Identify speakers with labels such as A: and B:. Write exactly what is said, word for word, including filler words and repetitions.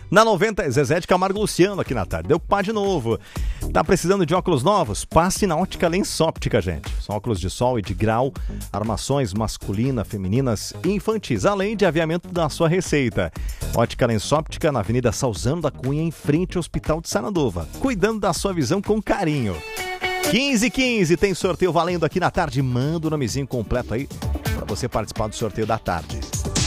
A: Na noventa, Zezé de Camargo Luciano aqui na tarde. Deu pá de novo. Tá precisando de óculos novos? Passe na Ótica Lensóptica, gente. São óculos de sol e de grau, armações masculinas, femininas e infantis, além de aviamento da sua receita. Ótica Lensóptica na Avenida Salzano da Cunha, em frente ao Hospital de Sarandova. Cuidando da sua visão com carinho. quinze e quinze, tem sorteio valendo aqui na tarde. Manda o nomezinho completo aí para você participar do sorteio da tarde.